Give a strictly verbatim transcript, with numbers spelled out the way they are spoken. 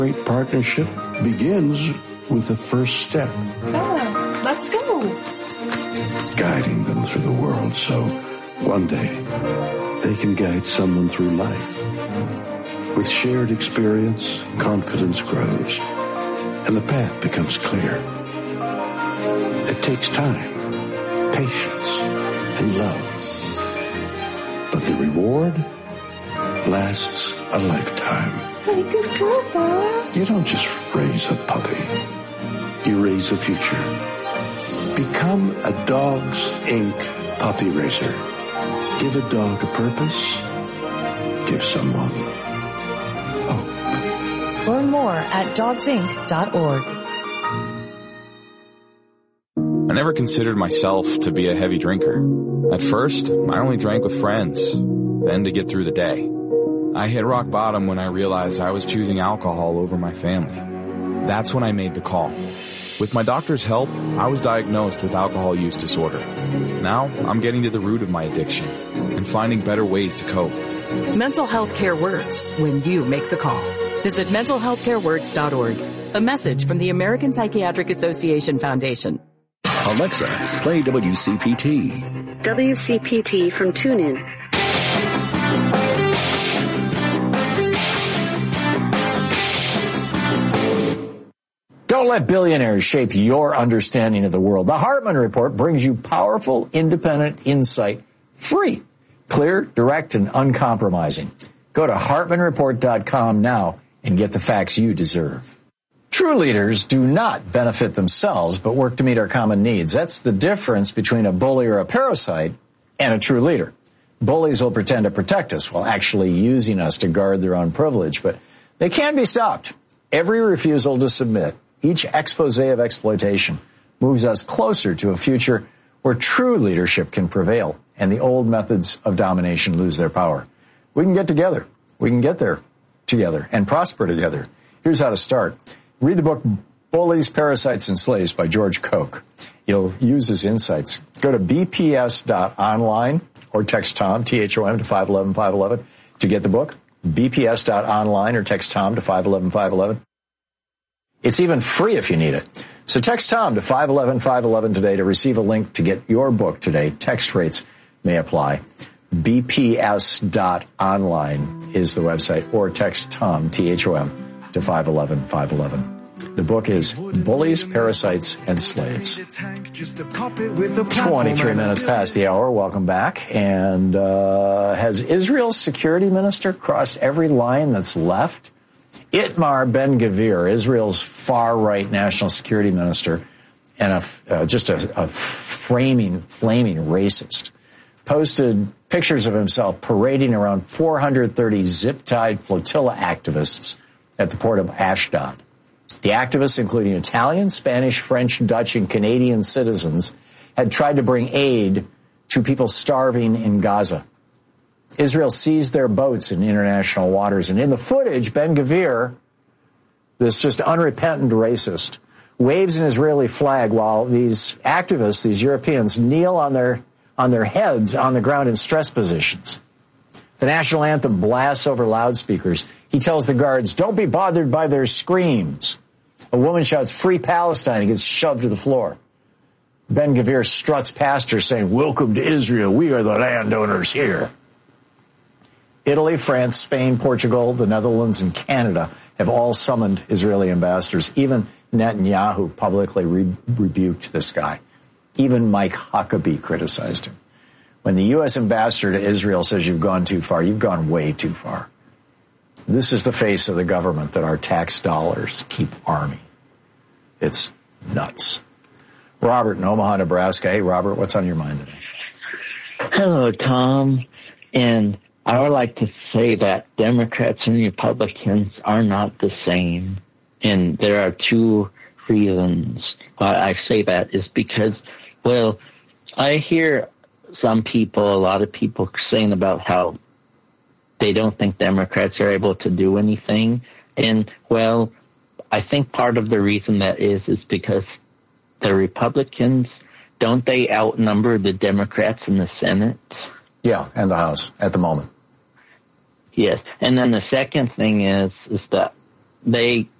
Great partnership begins with the first step. Yeah, let's go. Guiding them through the world so one day they can guide someone through life. With shared experience, confidence grows, and the path becomes clear. It takes time, patience, and love. But the reward lasts a lifetime. Hey, good girl, Bob. You don't just raise a puppy. You raise a future. Become a Dogs, Incorporated puppy raiser. Give a dog a purpose. Give someone hope. Learn more at dogs inc dot org. I never considered myself to be a heavy drinker. At first, I only drank with friends, then to get through the day. I hit rock bottom when I realized I was choosing alcohol over my family. That's when I made the call. With my doctor's help, I was diagnosed with alcohol use disorder. Now, I'm getting to the root of my addiction and finding better ways to cope. Mental health care works when you make the call. Visit mental health care works dot org. A message from the American Psychiatric Association Foundation. Alexa, play W C P T. W C P T from TuneIn. Don't let billionaires shape your understanding of the world. The Hartman Report brings you powerful, independent insight, free, clear, direct, and uncompromising. Go to hartman report dot com now and get the facts you deserve. True leaders do not benefit themselves, but work to meet our common needs. That's the difference between a bully or a parasite and a true leader. Bullies will pretend to protect us while actually using us to guard their own privilege, but they can be stopped. Every refusal to submit, each expose of exploitation, moves us closer to a future where true leadership can prevail and the old methods of domination lose their power. We can get together. We can get there together and prosper together. Here's how to start. Read the book Bullies, Parasites, and Slaves by George Koch. You'll use his insights. Go to b p s dot online or text Tom, T H O M, to five one one, five one one to get the book. b p s dot online or text Tom to five one one, five one one. It's even free if you need it. So text Tom to five one one, five one one today to receive a link to get your book today. Text rates may apply. b p s dot online is the website, or text Tom, T H O M, to five one one, five one one. The book is Bullies, Parasites, and Slaves. twenty-three minutes past the hour. Welcome back. And uh, has Israel's security minister crossed every line that's left? Itamar Ben-Gvir, Israel's far-right national security minister, and a, uh, just a, a framing, flaming racist, posted pictures of himself parading around four hundred thirty zip-tied flotilla activists at the port of Ashdod. The activists, including Italian, Spanish, French, Dutch, and Canadian citizens, had tried to bring aid to people starving in Gaza. Israel seized their boats in international waters, and in the footage, Ben-Gvir, this just unrepentant racist, waves an Israeli flag while these activists, these Europeans, kneel on their on their heads on the ground in stress positions. The national anthem blasts over loudspeakers. He tells the guards, "Don't be bothered by their screams." A woman shouts, "Free Palestine," and gets shoved to the floor. Ben-Gvir struts past her saying, "Welcome to Israel. We are the landowners here." Italy, France, Spain, Portugal, the Netherlands, and Canada have all summoned Israeli ambassadors. Even Netanyahu publicly re- rebuked this guy. Even Mike Huckabee criticized him. When the U S ambassador to Israel says you've gone too far, you've gone way too far. This is the face of the government that our tax dollars keep arming. It's nuts. Robert in Omaha, Nebraska. Hey, Robert, what's on your mind today? Hello, Tom. And I would like to say that Democrats and Republicans are not the same. And there are two reasons why I say that is because, well, I hear some people, a lot of people saying about how they don't think Democrats are able to do anything. And, well, I think part of the reason that is is because the Republicans, don't they outnumber the Democrats in the Senate? Yeah, and the House at the moment. Yes. And then the second thing is, is that they